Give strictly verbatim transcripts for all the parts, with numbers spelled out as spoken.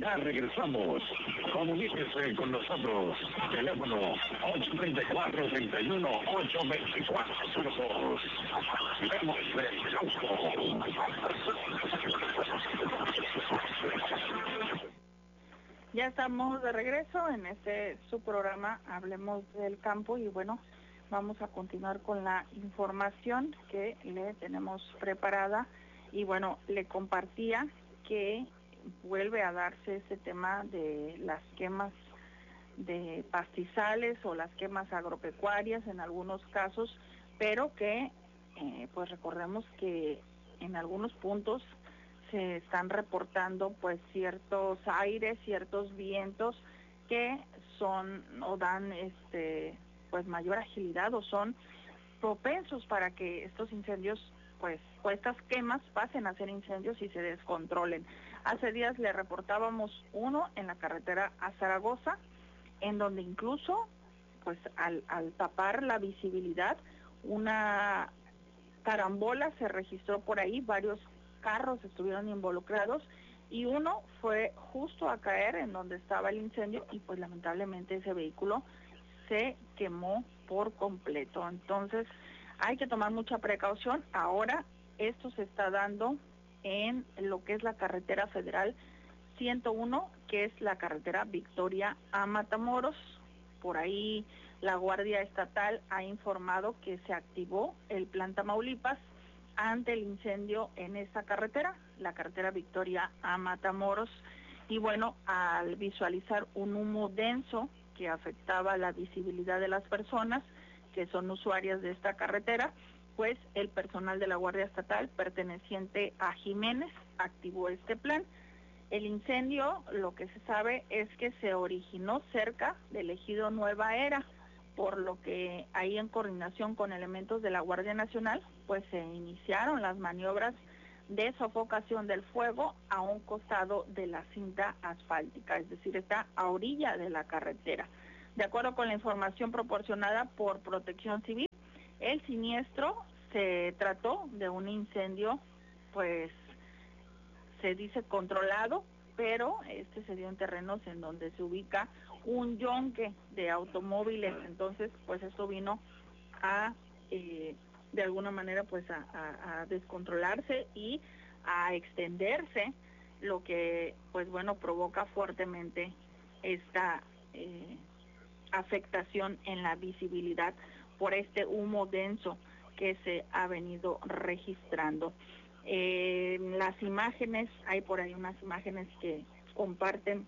Ya regresamos. Comuníquese con nosotros. Teléfono ocho tres cuatro, tres uno, ocho dos cuatro cero dos. Vemos el campo. Ya estamos de regreso en este su programa Hablemos del Campo y bueno, vamos a continuar con la información que le tenemos preparada y bueno, le compartía que vuelve a darse ese tema de las quemas de pastizales o las quemas agropecuarias en algunos casos, pero que eh, pues recordemos que en algunos puntos se están reportando pues ciertos aires, ciertos vientos que son o dan este pues mayor agilidad o son propensos para que estos incendios pues o estas quemas pasen a ser incendios y se descontrolen. Hace días le reportábamos uno en la carretera a Zaragoza, en donde incluso pues al, al tapar la visibilidad, una carambola se registró por ahí, varios carros estuvieron involucrados y uno fue justo a caer en donde estaba el incendio y pues lamentablemente ese vehículo se quemó por completo. Entonces hay que tomar mucha precaución. Ahora esto se está dando en lo que es la carretera federal ciento uno, que es la carretera Victoria a Matamoros. Por ahí la Guardia Estatal ha informado que se activó el Plan Tamaulipas ante el incendio en esta carretera, la carretera Victoria a Matamoros. Y bueno, al visualizar un humo denso que afectaba la visibilidad de las personas que son usuarias de esta carretera, pues el personal de la Guardia Estatal perteneciente a Jiménez activó este plan. El incendio, lo que se sabe es que se originó cerca del ejido Nueva Era, por lo que ahí en coordinación con elementos de la Guardia Nacional, pues se iniciaron las maniobras de sofocación del fuego a un costado de la cinta asfáltica, es decir, está a orilla de la carretera. De acuerdo con la información proporcionada por Protección Civil, el siniestro se trató de un incendio, pues se dice controlado, pero este se dio en terrenos en donde se ubica un yonque de automóviles, entonces pues esto vino a eh, de alguna manera pues a, a, a descontrolarse y a extenderse, lo que pues bueno provoca fuertemente esta eh, afectación en la visibilidad por este humo denso que se ha venido registrando. Eh, las imágenes, hay por ahí unas imágenes que comparten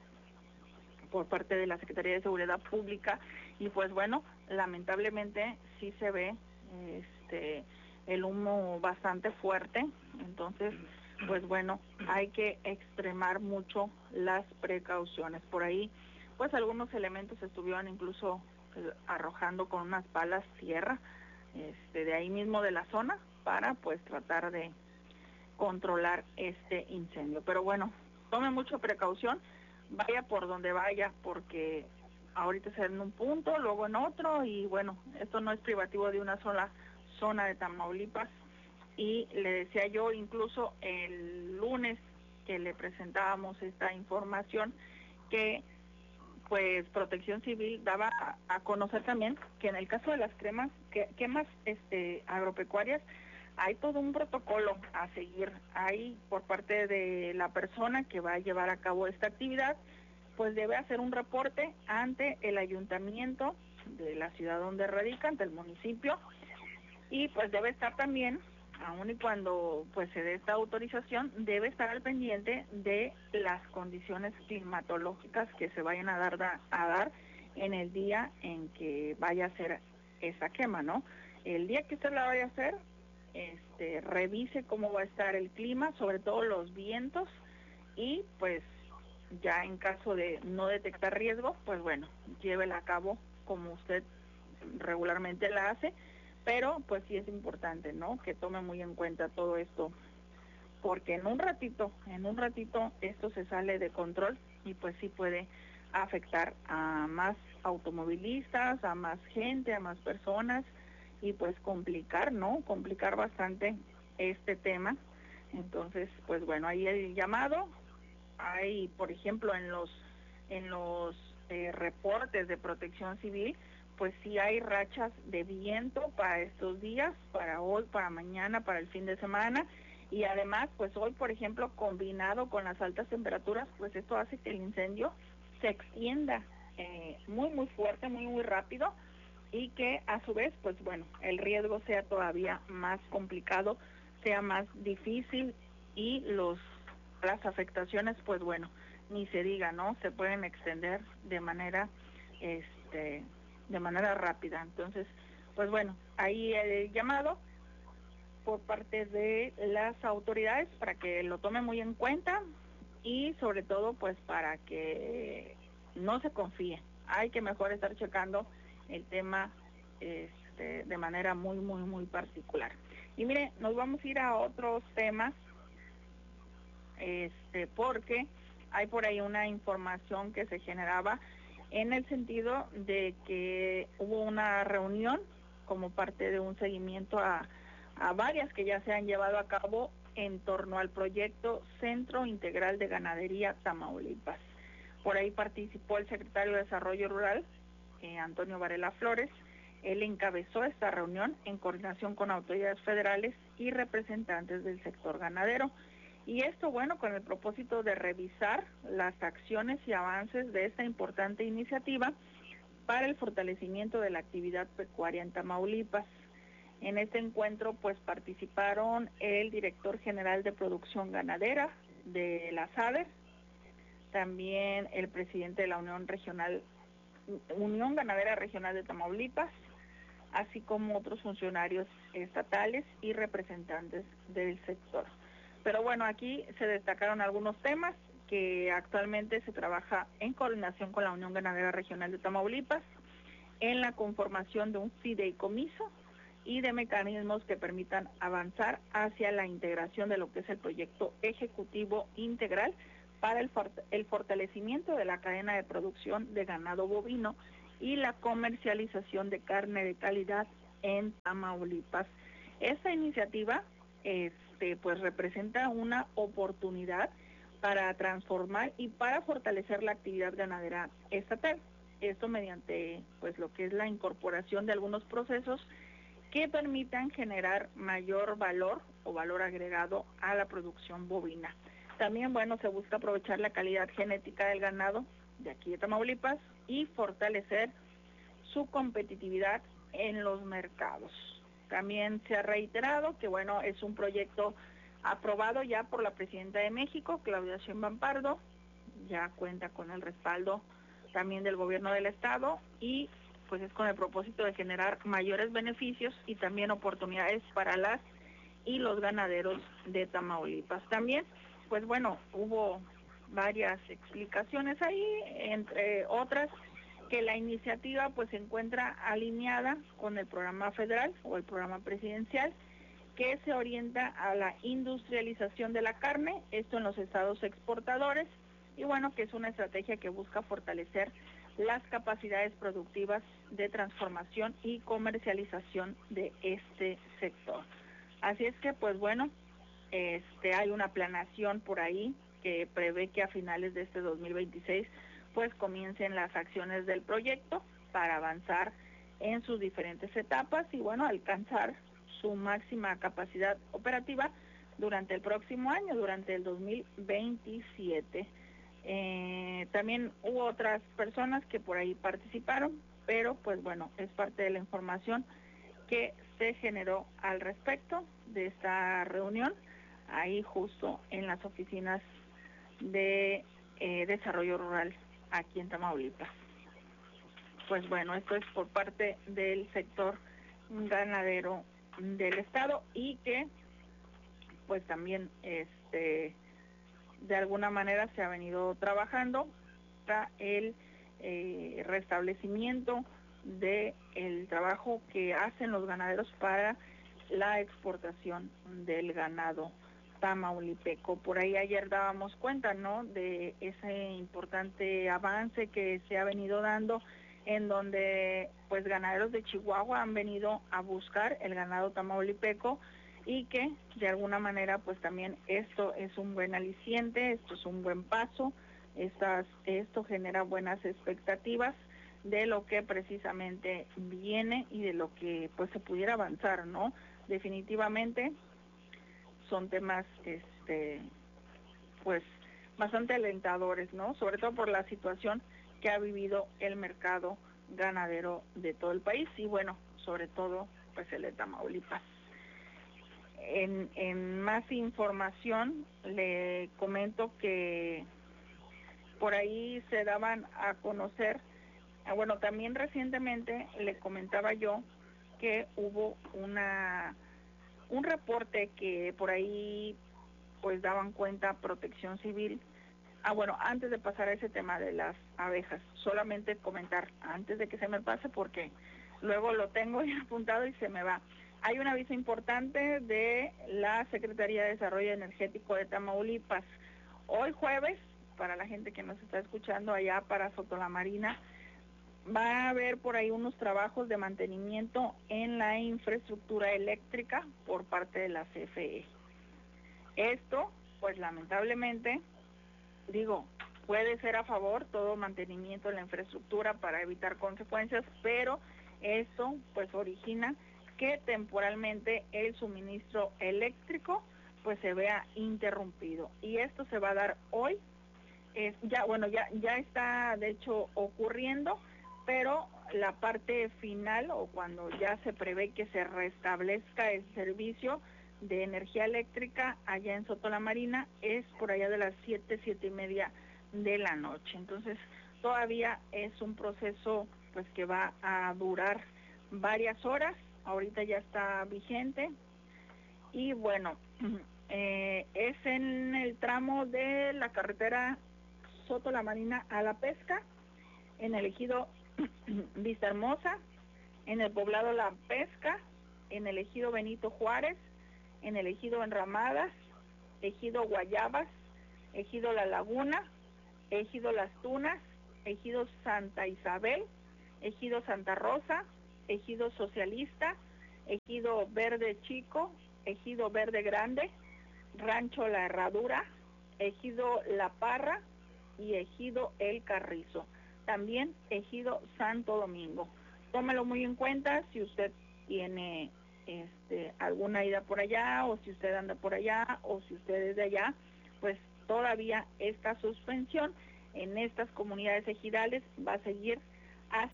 por parte de la Secretaría de Seguridad Pública y pues bueno, lamentablemente sí se ve este el humo bastante fuerte, entonces pues bueno, hay que extremar mucho las precauciones. Por ahí pues algunos elementos estuvieron incluso eh, arrojando con unas palas tierra este de ahí mismo de la zona para pues tratar de controlar este incendio. Pero bueno, tome mucha precaución, vaya por donde vaya, porque ahorita se en un punto, luego en otro, y bueno, esto no es privativo de una sola zona de Tamaulipas. Y le decía yo incluso el lunes que le presentábamos esta información, que pues Protección Civil daba a, a conocer también que en el caso de las cremas, que, quemas este, agropecuarias, hay todo un protocolo a seguir. Hay por parte de la persona que va a llevar a cabo esta actividad, pues debe hacer un reporte ante el ayuntamiento de la ciudad donde radica, ante el municipio, y pues debe estar también, aun y cuando pues se dé esta autorización, debe estar al pendiente de las condiciones climatológicas que se vayan a dar, a dar en el día en que vaya a hacer esa quema, ¿no? El día que usted la vaya a hacer, este, revise cómo va a estar el clima, sobre todo los vientos, y pues ya en caso de no detectar riesgo, pues bueno, llévela a cabo como usted regularmente la hace, pero pues sí es importante, ¿no?, que tome muy en cuenta todo esto, porque en un ratito, en un ratito esto se sale de control y pues sí puede afectar a más automovilistas, a más gente, a más personas, y pues complicar, ¿no?, complicar bastante este tema. Entonces, pues bueno, ahí el llamado hay, por ejemplo, en los en los eh, reportes de Protección Civil, pues sí hay rachas de viento para estos días, para hoy, para mañana, para el fin de semana, y además, pues hoy, por ejemplo, combinado con las altas temperaturas, pues esto hace que el incendio se extienda eh, muy, muy fuerte, muy, muy rápido, y que a su vez, pues bueno, el riesgo sea todavía más complicado, sea más difícil, y los las afectaciones, pues bueno, ni se diga, ¿no? Se pueden extender de manera, este, de manera rápida. Entonces, pues bueno, ahí el llamado por parte de las autoridades para que lo tomen muy en cuenta y sobre todo, pues para que no se confíe. Hay que mejor estar checando el tema este, de manera muy, muy, muy particular. Y mire, nos vamos a ir a otros temas, este, porque hay por ahí una información que se generaba en el sentido de que hubo una reunión como parte de un seguimiento a, a varias que ya se han llevado a cabo en torno al proyecto Centro Integral de Ganadería Tamaulipas. Por ahí participó el secretario de Desarrollo Rural, eh, Antonio Varela Flores. Él encabezó esta reunión en coordinación con autoridades federales y representantes del sector ganadero. Y esto, bueno, con el propósito de revisar las acciones y avances de esta importante iniciativa para el fortalecimiento de la actividad pecuaria en Tamaulipas. En este encuentro, pues, participaron el director general de Producción Ganadera de la SADER, también el presidente de la Unión Regional, Unión Ganadera Regional de Tamaulipas, así como otros funcionarios estatales y representantes del sector. Pero bueno, aquí se destacaron algunos temas que actualmente se trabaja en coordinación con la Unión Ganadera Regional de Tamaulipas, en la conformación de un fideicomiso y de mecanismos que permitan avanzar hacia la integración de lo que es el proyecto ejecutivo integral para el, fort el fortalecimiento de la cadena de producción de ganado bovino y la comercialización de carne de calidad en Tamaulipas. Esta iniciativa este, pues representa una oportunidad para transformar y para fortalecer la actividad ganadera estatal. Esto mediante pues lo que es la incorporación de algunos procesos que permitan generar mayor valor o valor agregado a la producción bovina. También, bueno, se busca aprovechar la calidad genética del ganado de aquí de Tamaulipas y fortalecer su competitividad en los mercados. También se ha reiterado que, bueno, es un proyecto aprobado ya por la presidenta de México, Claudia Sheinbaum Pardo, ya cuenta con el respaldo también del gobierno del estado y pues es con el propósito de generar mayores beneficios y también oportunidades para las y los ganaderos de Tamaulipas. También, pues bueno, hubo varias explicaciones ahí, entre otras, que la iniciativa pues se encuentra alineada con el programa federal o el programa presidencial que se orienta a la industrialización de la carne, esto en los estados exportadores, y bueno, que es una estrategia que busca fortalecer las capacidades productivas de transformación y comercialización de este sector. Así es que, pues bueno, este, hay una planeación por ahí que prevé que a finales de este dos mil veintiséis pues comiencen las acciones del proyecto para avanzar en sus diferentes etapas y bueno, alcanzar su máxima capacidad operativa durante el próximo año, durante el dos mil veintisiete. Eh, también hubo otras personas que por ahí participaron, pero pues bueno, es parte de la información que se generó al respecto de esta reunión, ahí justo en las oficinas de eh, desarrollo rural aquí en Tamaulipas. Pues bueno, esto es por parte del sector ganadero del estado y que pues también este de alguna manera se ha venido trabajando para el eh, restablecimiento de el trabajo que hacen los ganaderos para la exportación del ganado tamaulipeco. Por ahí ayer dábamos cuenta, ¿no?, de ese importante avance que se ha venido dando en donde pues ganaderos de Chihuahua han venido a buscar el ganado tamaulipeco y que de alguna manera pues también esto es un buen aliciente, esto es un buen paso, estas, esto genera buenas expectativas de lo que precisamente viene y de lo que pues se pudiera avanzar, ¿no? Definitivamente son temas este pues bastante alentadores, ¿no? Sobre todo por la situación que ha vivido el mercado ganadero de todo el país y bueno, sobre todo pues el de Tamaulipas. En, en más información le comento que por ahí se daban a conocer, bueno, también recientemente le comentaba yo que hubo una un reporte que por ahí pues daban cuenta Protección Civil. Ah, bueno, antes de pasar a ese tema de las abejas, solamente comentar, antes de que se me pase, porque luego lo tengo ya apuntado y se me va. Hay un aviso importante de la Secretaría de Desarrollo Energético de Tamaulipas. Hoy jueves, para la gente que nos está escuchando allá para Soto la Marina, va a haber por ahí unos trabajos de mantenimiento en la infraestructura eléctrica por parte de la C F E. Esto, pues lamentablemente, digo, puede ser a favor todo mantenimiento de la infraestructura para evitar consecuencias, pero eso pues origina que temporalmente el suministro eléctrico pues se vea interrumpido. Y esto se va a dar hoy, es, ya bueno, ya, ya está de hecho ocurriendo, pero la parte final o cuando ya se prevé que se restablezca el servicio de energía eléctrica allá en Soto la Marina es por allá de las siete, siete y media de la noche. Entonces todavía es un proceso pues que va a durar varias horas, ahorita ya está vigente y bueno, eh, es en el tramo de la carretera Soto la Marina a La Pesca, en el ejido Vista Hermosa, en el poblado La Pesca, en el ejido Benito Juárez, en el ejido Enramadas, ejido Guayabas, ejido La Laguna, ejido Las Tunas, ejido Santa Isabel, ejido Santa Rosa, ejido Socialista, ejido Verde Chico, ejido Verde Grande, rancho La Herradura, ejido La Parra y ejido El Carrizo. También ejido Santo Domingo. Tómelo muy en cuenta si usted tiene este, alguna ida por allá o si usted anda por allá o si usted es de allá, pues todavía esta suspensión en estas comunidades ejidales va a seguir